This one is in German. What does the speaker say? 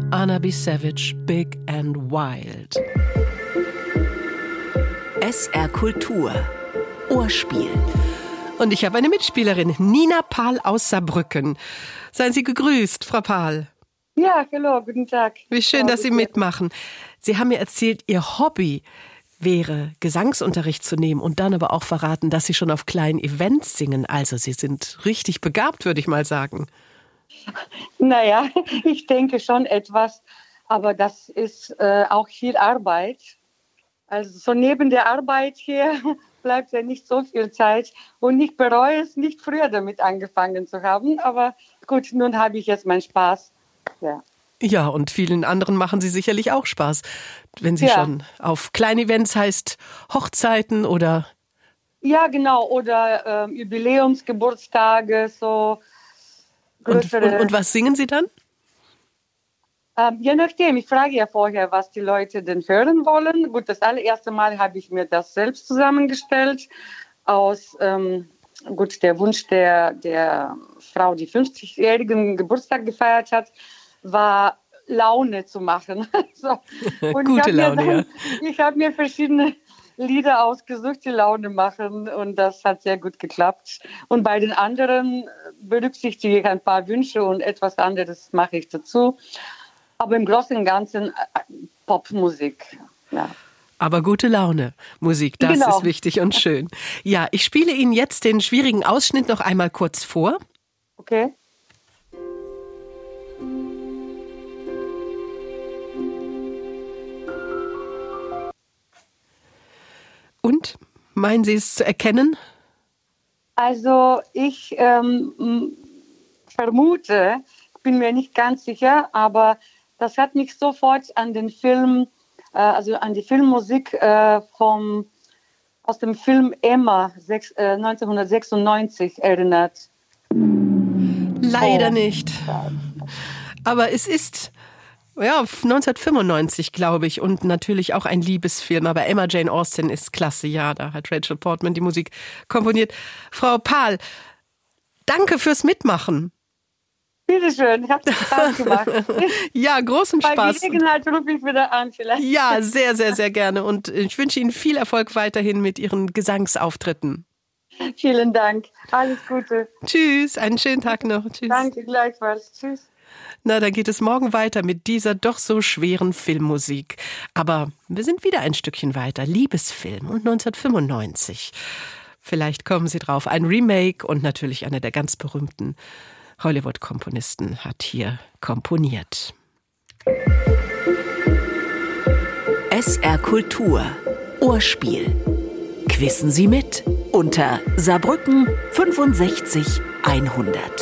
Anna B. Savage, Big and Wild. SR Kultur. Ohrspiel. Und ich habe eine Mitspielerin, Nina Pahl aus Saarbrücken. Seien Sie gegrüßt, Frau Pahl. Ja, hallo, guten Tag. Wie schön, dass Sie mitmachen. Sie haben mir erzählt, Ihr Hobby wäre, Gesangsunterricht zu nehmen und dann aber auch verraten, dass Sie schon auf kleinen Events singen. Also Sie sind richtig begabt, würde ich mal sagen. Naja, ich denke schon etwas, aber das ist auch viel Arbeit. Also so neben der Arbeit hier bleibt ja nicht so viel Zeit und ich bereue es, nicht früher damit angefangen zu haben. Aber gut, nun habe ich jetzt meinen Spaß. Ja. Ja, und vielen anderen machen Sie sicherlich auch Spaß, wenn Sie schon auf kleinen Events, heißt Hochzeiten oder... Ja, genau, oder Jubiläumsgeburtstage, so größere... Und was singen Sie dann? Je nachdem, ich frage ja vorher, was die Leute denn hören wollen. Gut, das allererste Mal habe ich mir das selbst zusammengestellt aus der Wunsch der Frau, die 50-jährigen Geburtstag gefeiert hat, war Laune zu machen. So. Und Gute Laune, ja. Ich habe mir verschiedene Lieder ausgesucht, die Laune machen, und das hat sehr gut geklappt. Und bei den anderen berücksichtige ich ein paar Wünsche und etwas anderes mache ich dazu. Aber im Großen und Ganzen Popmusik, ja. Aber gute Laune, Musik, das ist wichtig und schön. Ja, ich spiele Ihnen jetzt den schwierigen Ausschnitt noch einmal kurz vor. Okay. Und? Meinen Sie es zu erkennen? Also ich vermute, bin mir nicht ganz sicher, aber das hat mich sofort an den Film, an die Filmmusik aus dem Film Emma 1996 erinnert. Leider nicht. Aber es ist 1995, glaube ich, und natürlich auch ein Liebesfilm. Aber Emma Jane Austen ist klasse, ja, da hat Rachel Portman die Musik komponiert. Frau Pahl, danke fürs Mitmachen. Bitteschön, ich habe es Spaß gemacht. Ja, großen Spaß. Bei Gelegenheit rufe ich wieder an vielleicht. Ja, sehr, sehr, sehr gerne. Und ich wünsche Ihnen viel Erfolg weiterhin mit Ihren Gesangsauftritten. Vielen Dank. Alles Gute. Tschüss, einen schönen Tag noch. Tschüss. Danke, gleichfalls. Tschüss. Na, dann geht es morgen weiter mit dieser doch so schweren Filmmusik. Aber wir sind wieder ein Stückchen weiter. Liebesfilm und 1995. Vielleicht kommen Sie drauf. Ein Remake und natürlich einer der ganz berühmten Hollywood-Komponisten hat hier komponiert. SR Kultur. Ohrspiel. Quissen Sie mit unter Saarbrücken 65 100.